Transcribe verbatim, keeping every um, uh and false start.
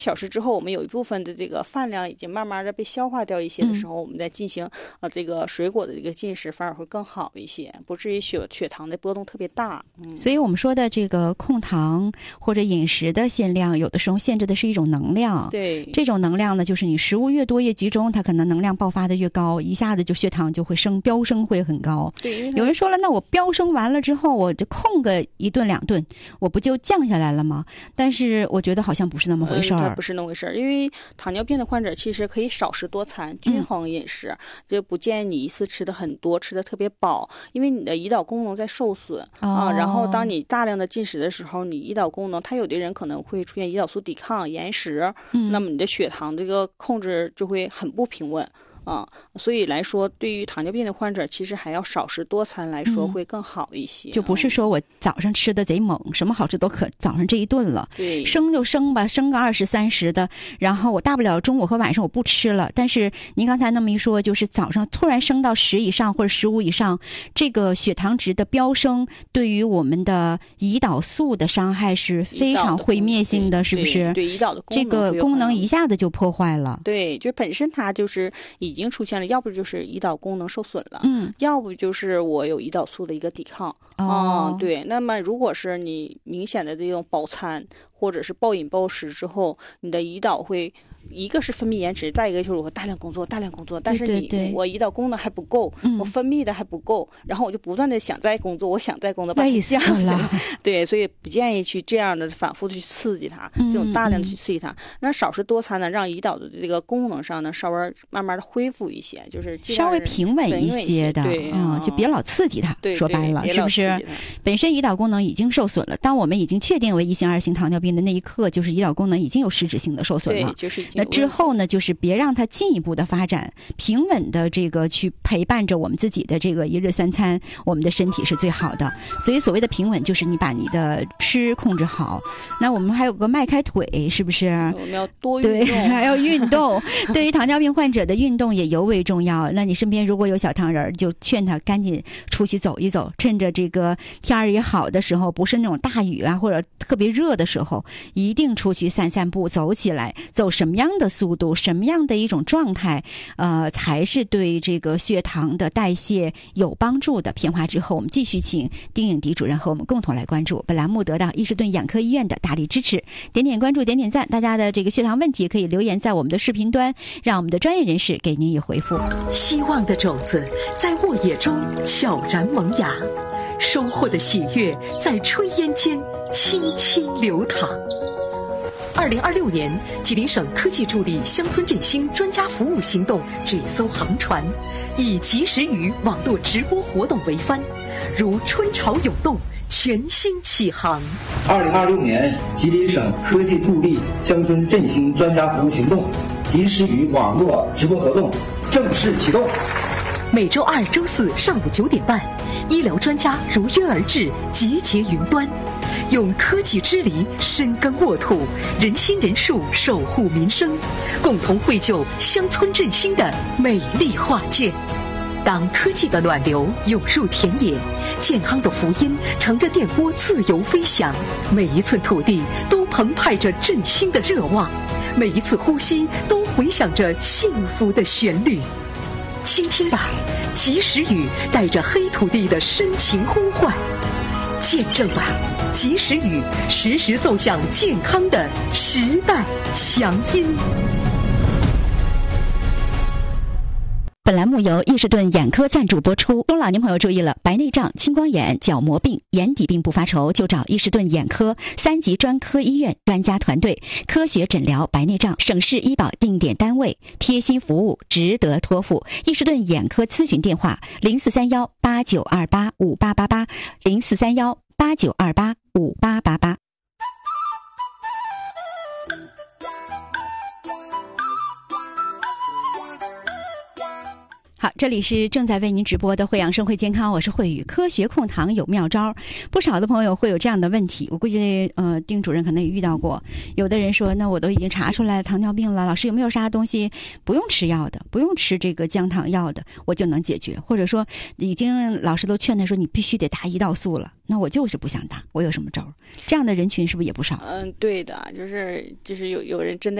小时之后，我们有一部分的这个饭量已经慢慢的被消化掉一些的时候，嗯、我们再进行呃这个水果的这个进食，反而会更好一些，不至于血血糖的波动特别大。嗯， 所以我们说的这个控糖或者饮食的限量，有的时候限制的是一种能量。 对， 这种能量呢，就是你食物越多越集中，它可能能量爆发的越高，一下子就血糖就会升飙升会很高。 对， 有人说了，那我飙升完了之后，我就控个一顿两顿，我不就降下来了吗？但是我觉得好像不是那么回事儿。 嗯，它不是那么回事儿，因为糖尿病的患者其实可以少食多餐，均衡饮食，嗯、就不建议你一次吃的很多，吃的特别饱，因为你的胰岛功能在受损、哦、啊。然后当你大量的进食的时候，你胰岛功能，它有的人可能会出现胰岛素抵抗、延时，嗯，那么你的血糖这个控制就会很不平稳。啊、嗯，所以来说，对于糖尿病的患者，其实还要少食多餐来说会更好一些。嗯、 就不是说我早上吃的贼猛，什么好吃都可早上这一顿了， 对， 生就生吧，生个二十三十的，然后我大不了中午和晚上我不吃了。但是您刚才那么一说，就是早上突然升到十以上或者十五以上，这个血糖值的飙升，对于我们的胰岛素的伤害是非常毁灭性的，是不是？ 对，胰岛的功能这个功能一下子就破坏了。 对，就本身它就是已经出现了，要不就是胰岛功能受损了， 嗯， 要不就是我有胰岛素的一个抵抗。 哦、 嗯，对。那么如果是你明显的这种饱餐或者是暴饮暴食之后，你的胰岛会。一个是分泌延迟，再一个就是我大量工作大量工作，但是你对对对， 我胰岛功能还不够、嗯、我分泌的还不够，然后我就不断的想再工作，我想再工作把它降下来。对，所以不建议去这样的反复的去刺激它，这种大量的去刺激它。嗯、那少食多餐呢，让胰岛的这个功能上呢稍微慢慢的恢复一些，就是稍微平稳一些的， 对， 嗯，就别老刺激它。 对， 说白了，是不是？本身胰岛功能已经受损了，当我们已经确定为一型、二型糖尿病的那一刻，就是胰岛功能已经有实质性的受损了。 对，就是那之后呢？就是别让它进一步的发展，平稳的这个去陪伴着我们自己的这个一日三餐，我们的身体是最好的。所以所谓的平稳，就是你把你的吃控制好。那我们还有个迈开腿，是不是？ 我们要多运动， 对，还要运动。对于糖尿病患者的运动也尤为重要。那你身边如果有小糖人，就劝他赶紧出去走一走，趁着这个天儿也好的时候，不是那种大雨啊或者特别热的时候，一定出去散散步，走起来。走什么样的速度？什么样的一种状态，呃，才是对这个血糖的代谢有帮助的？片花之后，我们继续请丁颖迪主任和我们共同来关注。本栏目得到伊士顿眼科医院的大力支持，点点关注，点点赞。大家的这个血糖问题可以留言在我们的视频端，让我们的专业人士给您以回复。 希望的种子在沃野中悄然萌芽，收获的喜悦在炊烟间轻轻流淌。二零二六年，吉林省科技助力乡村振兴专家服务行动这艘航船，以及时雨网络直播活动为帆，如春潮涌动，全新起航。 二零二六年，吉林省科技助力乡村振兴专家服务行动及时雨网络直播活动正式启动。 每周二、周四上午九点半，医疗专家如约而至，集结云端。用科技之力深耕沃土，人心人术守护民生，共同绘就乡村振兴的美丽画卷。当科技的暖流涌入田野，健康的福音乘着电波自由飞翔，每一寸土地都澎湃着振兴的热望，每一次呼吸都回响着幸福的旋律。倾听吧，及时雨带着黑土地的深情呼唤，见证吧，及时雨时时奏响健康的时代强音。 本栏目由伊士顿眼科赞助播出。中老年朋友注意了，白内障、青光眼、角膜病、眼底病不发愁，就找伊士顿眼科三级专科医院专家团队，科学诊疗白内障，省市医保定点单位，贴心服务，值得托付。伊士顿眼科咨询电话：零四三幺八九二八五八八八，零四三幺八九二八五八八八。好， 这里是正在为您直播的惠阳生活健康，我是慧宇。科学控糖有妙招，不少的朋友会有这样的问题，我估计呃丁主任可能也遇到过。有的人说，那我都已经查出来糖尿病了，老师有没有啥东西不用吃药的，不用吃这个降糖药的，我就能解决？或者说已经老师都劝他说你必须得打胰岛素了，那我就是不想打，我有什么招？这样的人群是不是也不少？ 嗯，对的，就是就是有有人真的